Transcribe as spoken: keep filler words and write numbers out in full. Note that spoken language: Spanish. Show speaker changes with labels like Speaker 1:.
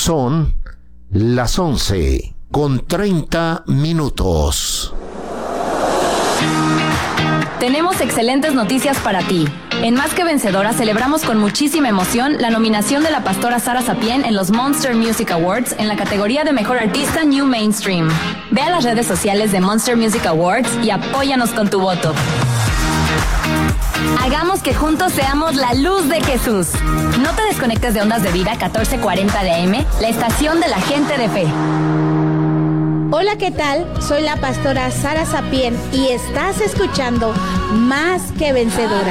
Speaker 1: Son las once con treinta minutos.
Speaker 2: Tenemos excelentes noticias para ti. En Más que Vencedora celebramos con muchísima emoción la nominación de la pastora Sara Sapien en los Monster Music Awards en la categoría de Mejor Artista New Mainstream. Ve a las redes sociales de Monster Music Awards y apóyanos con tu voto. Hagamos que juntos seamos la luz de Jesús. No te desconectes de Ondas de Vida catorce cuarenta de A M, la estación de la gente de fe.
Speaker 3: Hola, ¿qué tal? Soy la pastora Sara Sapien y estás escuchando Más que Vencedora.